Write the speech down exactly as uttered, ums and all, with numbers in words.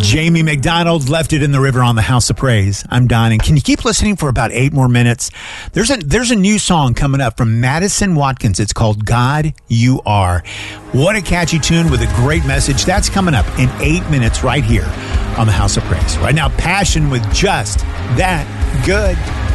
Jamie McDonald left it in the river on the House of Praise. I'm Don, and can you keep listening for about eight more minutes? There's a there's a new song coming up from Madison Watkins. It's called God You Are. What a catchy tune with a great message. That's coming up in eight minutes right here on the House of Praise. Right now, Passion with Just That Good.